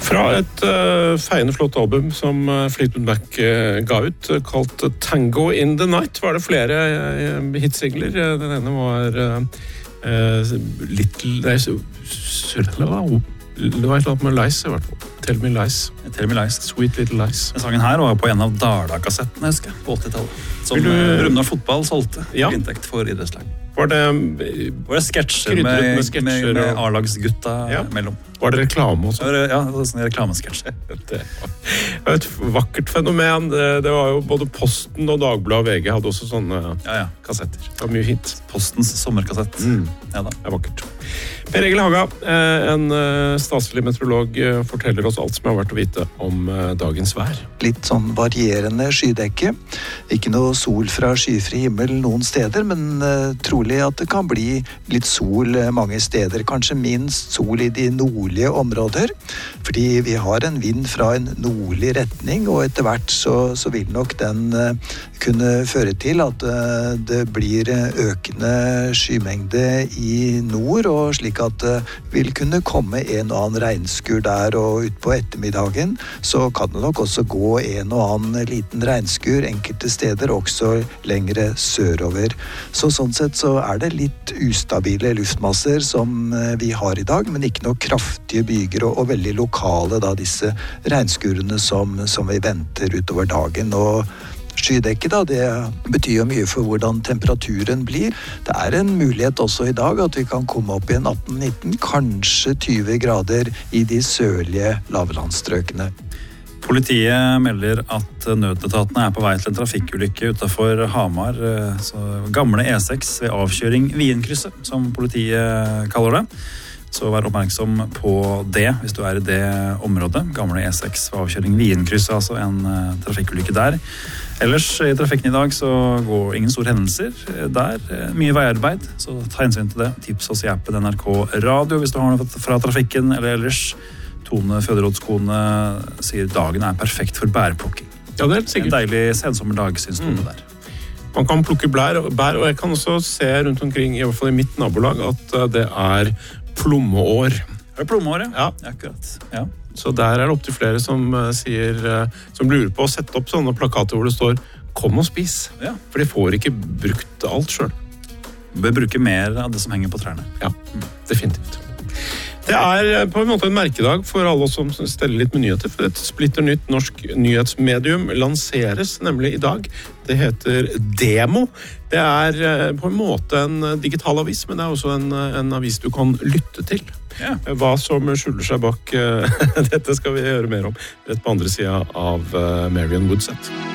Fra et feiende flott album som Fleetwood Mac ga ut, kalt Tango in the Night, var det flere hitsingler. Den ene var Little... Det var et eller annet med Lies, i hvert fall. Tell Me Lies. Tell Me Lies. Sweet Little Lies. Den sangen her var på en av Dala-kassettene, husker jeg, på 80-tallet. Som Brumunddal Fotball solgte til inntekt for idrettslag. Var det sketsjer med A-lagsgutta mellom. Var det reklame også? Ja, det var sånne reklamesketsjer. Det var et vakkert fenomen. Det var jo både Posten og Dagbladet og VG hadde også sånne kassetter. Det var mye fint. Postens sommerkassett. Ja da. Det er vakkert. Per Egil Haga, en staselig meteorolog, forteller oss alt som har vært å vite om dagens vær. Litt sånn varierende skydekke. Ikke noe sol fra skyfri himmel noen steder, men trolig at det kan bli litt sol mange steder. Kanskje minst sol i de nordlige områder, fordi vi har en vind fra en nordlig retning, og etter hvert så vil nok den kunne føre til at det blir økende skymengde i nord, og slik at det vil kunne komme en og annen regnskur der, og ut på ettermiddagen så kan det nok også gå en og annen liten regnskur enkelte steder, også lengre sørover. Så sånn sett så er det litt ustabile luftmasser som vi har i dag, men ikke noe kraftige byger og veldig lokale da, disse regnskurene som vi venter utover dagen. Og skydekket da, det betyr jo mye for hvordan temperaturen blir. Det er en mulighet også i dag at vi kan komme opp i en 18-19, kanskje 20 grader i de sørlige lavlandsstrøkene. Politiet melder at nødetatene er på vei til en trafikkulykke utenfor Hamar, så gamle E6 ved avkjøring Vienkrysset, som politiet kaller det. Så vær oppmerksom på det hvis du er i det området. Gamle E6 ved avkjøring Vienkrysset, altså en trafikkulykke der. Ellers i trafikken i dag så går ingen store hendelser der. Mye veiarbeid, så ta hensyn til det. Tips oss i appen NRK Radio hvis du har noe fra trafikken eller ellers. Tone Føderådskone sier dagen er perfekt for bærplukking. Ja, det er sikkert. En deilig sensommerdag, synes Tone der. Man kan plukke bær, og jeg kan også se rundt omkring, i hvert fall i mitt nabolag, at det er plommeår. Er det plommeår, ja? Ja, akkurat. Ja. Så der er det opp til flere som som lurer på å sette opp sånne plakater hvor det står «Kom og spis», for de får ikke brukt alt selv. Bør bruke mer av det som henger på trærne. Ja, definitivt. Det er på en måte en merkedag for alle som steller litt med nyheter, for et splitter nytt norsk nyhetsmedium lanseres nemlig i dag. Det heter Demo. Det er på en måte en digital avis, men det er også en avis du kan lytte til. Ja. Hva som skjuler seg bak dette skal vi høre mer om rett på andre siden av Marion Woodset.